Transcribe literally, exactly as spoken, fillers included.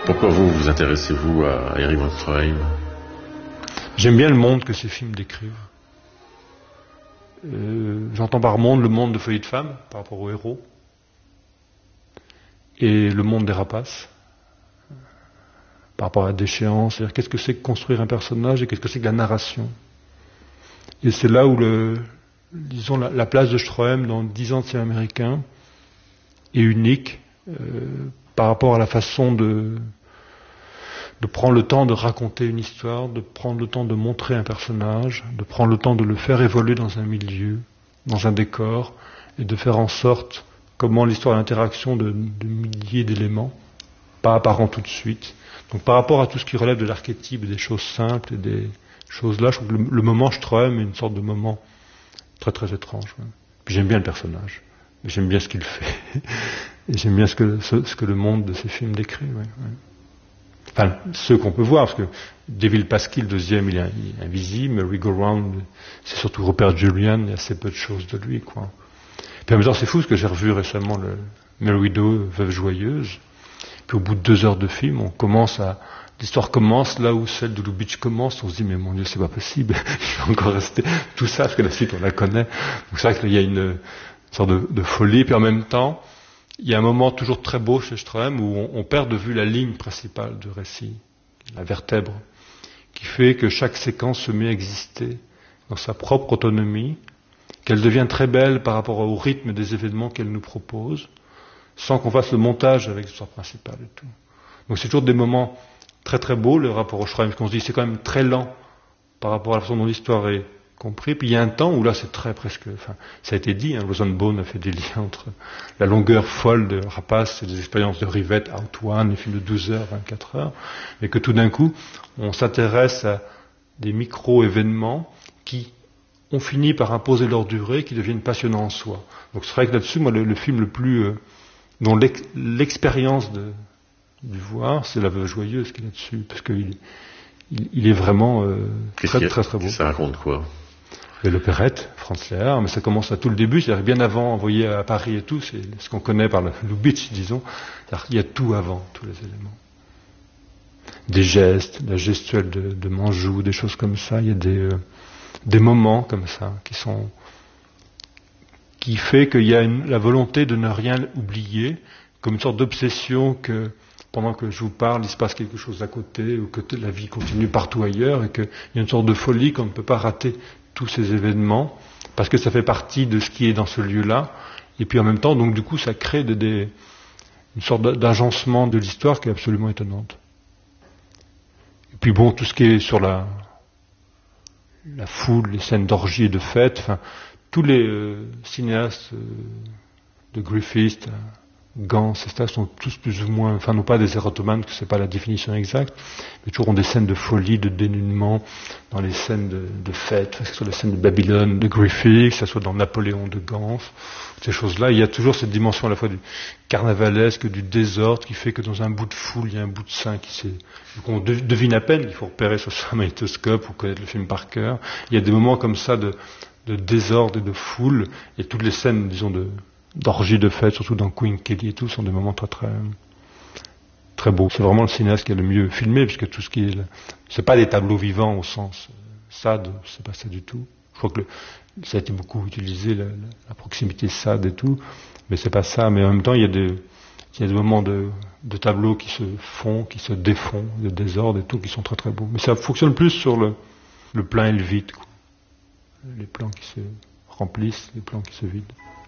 Pourquoi vous vous intéressez-vous à Erich von Stroheim? J'aime bien le monde que ces films décrivent. Euh, j'entends par monde le monde de Folie de Femme, par rapport aux héros, et le monde des rapaces, par rapport à la déchéance, c'est-à-dire qu'est-ce que c'est que construire un personnage et qu'est-ce que c'est que la narration. Et c'est là où le, disons, la, la place de Stroheim dans dix ans de cinéma américain est unique euh, par rapport à la façon de, de prendre le temps de raconter une histoire, de prendre le temps de montrer un personnage, de prendre le temps de le faire évoluer dans un milieu, dans un décor, et de faire en sorte comment l'histoire est l'interaction de, de milliers d'éléments, pas apparents tout de suite. Donc par rapport à tout ce qui relève de l'archétype, des choses simples et des choses là, je trouve que le, le moment Stroheim est une sorte de moment très très étrange. Ouais. Puis j'aime bien le personnage, j'aime bien ce qu'il fait, et j'aime bien ce que, ce, ce que le monde de ces films décrit. Ouais, ouais. Enfin, ceux qu'on peut voir, parce que Devil Pasquill, le deuxième, il est, il est invisible, Merry Go Round, c'est surtout Rupert Julian, il y a assez peu de choses de lui, quoi. Puis en même temps, c'est fou, parce que j'ai revu récemment le Mary Widow, Veuve Joyeuse. Puis au bout de deux heures de film, on commence à... L'histoire commence là où celle de Lubitsch commence. On se dit, mais mon Dieu, c'est pas possible. Je vais encore rester tout ça, parce que la suite, on la connaît. Donc c'est vrai qu'il y a une, une sorte de, de folie. Puis en même temps, il y a un moment toujours très beau chez Stroheim où on, on perd de vue la ligne principale du récit, la vertèbre, qui fait que chaque séquence se met à exister dans sa propre autonomie, qu'elle devient très belle par rapport au rythme des événements qu'elle nous propose, sans qu'on fasse le montage avec l'histoire principale et tout. Donc c'est toujours des moments très très beaux, le rapport au Stroheim, parce qu'on se dit c'est quand même très lent par rapport à la façon dont l'histoire est comprise. Puis il y a un temps où là c'est très presque, enfin ça a été dit, hein, Rosenbaum a fait des liens entre la longueur folle de Rapace et des expériences de Rivette, Antoine, les films de douze heures, vingt-quatre heures, et que tout d'un coup on s'intéresse à des micro-événements qui ont fini par imposer leur durée, qui deviennent passionnants en soi. Donc c'est vrai que là-dessus, moi le, le film le plus... Euh, dont l'ex- l'expérience de, du voir, c'est La Veuve Joyeuse qui est là-dessus, parce qu'il il, il est vraiment euh, très, très très beau. Ça raconte quoi? Et l'opérette, Franz Lehár, mais ça commence à tout le début, c'est-à-dire bien avant, envoyé à Paris et tout, c'est ce qu'on connaît par le Lubitsch, disons, c'est-à-dire qu'il y a tout avant, tous les éléments. Des gestes, la gestuelle de, de Manjou, des choses comme ça, il y a des, euh, des moments comme ça, qui sont... qui fait qu'il y a une, la volonté de ne rien oublier, comme une sorte d'obsession que pendant que je vous parle, il se passe quelque chose à côté, ou que la vie continue partout ailleurs, et qu'il y a une sorte de folie qu'on ne peut pas rater tous ces événements, parce que ça fait partie de ce qui est dans ce lieu-là, et puis en même temps, donc du coup, ça crée des, des, une sorte d'agencement de l'histoire qui est absolument étonnante. Et puis bon, tout ce qui est sur la, la foule, les scènes d'orgie et de fête, enfin, tous les euh, cinéastes euh, de Griffith, euh, Gans, et cetera sont tous plus ou moins, enfin non pas des érotomanes, que c'est pas la définition exacte, mais toujours ont des scènes de folie, de dénouement dans les scènes de, de fête, que ce soit les scènes de Babylone de Griffith, que ce soit dans Napoléon de Gans, ces choses-là. Il y a toujours cette dimension à la fois du carnavalesque, du désordre, qui fait que dans un bout de foule, il y a un bout de sein qui s'est... qu'on devine à peine, il faut repérer sur son magnétoscope ou connaître le film par cœur. Il y a des moments comme ça de de désordre et de foule, et toutes les scènes, disons, de, d'orgie de fête, surtout dans Queen Kelly et tout, sont des moments très très très beaux. C'est vraiment le cinéaste qui a le mieux filmé, puisque tout ce qui est... Le, c'est pas des tableaux vivants au sens euh, Sade, c'est pas ça du tout. Je crois que le, ça a été beaucoup utilisé, la, la, la proximité Sade et tout, mais c'est pas ça. Mais en même temps, il y a des, il y a des moments de, de tableaux qui se font, qui se défont, de désordre et tout, qui sont très très beaux. Mais ça fonctionne plus sur le, le plein et le vide, quoi. Les plans qui se remplissent, les plans qui se vident.